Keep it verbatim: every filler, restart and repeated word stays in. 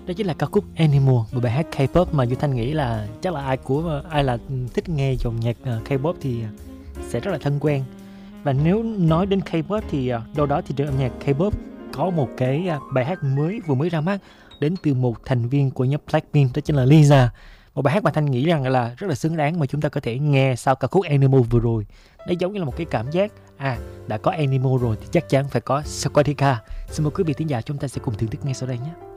Đó chính là ca khúc Animal, một bài hát K-pop mà Duy Thanh nghĩ là chắc là ai của ai là thích nghe dòng nhạc uh, K-pop thì sẽ rất là thân quen. Và nếu nói đến K-pop thì uh, đâu đó thì trên âm nhạc K-pop có một cái uh, bài hát mới vừa mới ra mắt đến từ một thành viên của nhóm Blackpink, đó chính là Lisa. Một bài hát mà Thanh nghĩ rằng là rất là xứng đáng mà chúng ta có thể nghe sau ca khúc Animal vừa rồi. Nó giống như là một cái cảm giác à, đã có Animal rồi thì chắc chắn phải có Squatica. Xin mời quý vị thính giả chúng ta sẽ cùng thưởng thức ngay sau đây nhé.